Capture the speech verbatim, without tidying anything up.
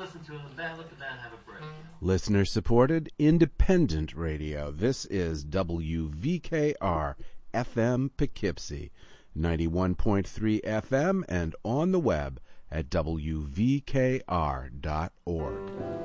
listen to them. Then look at that and have a break. Listener-supported, independent radio. This is W V K R F M Poughkeepsie, ninety-one point three F M, and on the web at W V K R dot org.